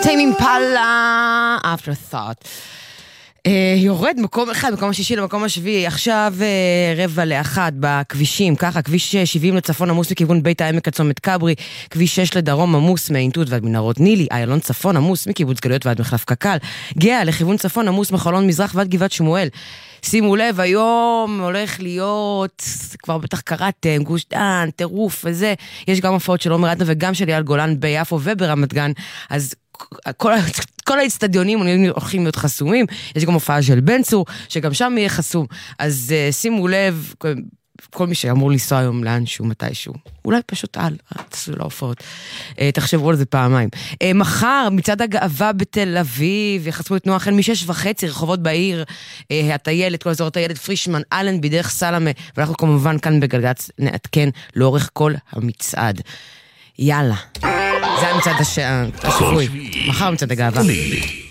טיימ אימפלה, Afterthought. יורד מקום אחד, מקום השישי למקום השביעי, עכשיו 12:45 בכבישים, ככה, כביש 70 לצפון עמוס מכיוון בית העמק עד צומת כברי, כביש 6 לדרום עמוס מעינתות ועד מנהרות נילי, איילון צפון עמוס מקיבוץ גלויות ועד מחלף קק"ל, גאה לכיוון צפון עמוס מחלון מזרח ועד גבעת שמואל. שימו לב, היום הולך להיות, כבר בטח קראתם, גוש דן, טירוף וזה, יש גם הופעות של עומר אדנה וגם של אייל גולן ביפו וברמת גן, אז כל האצטדיונים הולכים להיות חסומים, יש גם הופעה של בן צור, שגם שם יהיה חסום, אז שימו לב, כל מי שאמור לנסוע היום לאנשהו, מתישהו, אולי פשוט תעשו להופעות, תחשבו על זה פעמיים. מחר, מצד הגאווה בתל אביב, יחסמו את תנועה החל מ6:30, רחובות בעיר, הטיילת, כל אזור הטיילת, פרישמן, אלן, בדרך סלמה, ואנחנו כמובן כאן בגלגלצ נעדכן לאורך כל המצעד. יאללה, זה המצעד השבועי, מחר מצעד הגאווה.